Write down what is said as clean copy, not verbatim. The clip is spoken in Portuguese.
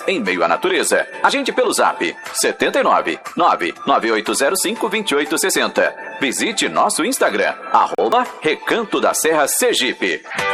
em meio à natureza. Agende pelo Zap 79 99805 2860. Visite nosso Instagram, @Recanto da Serra Sergipe.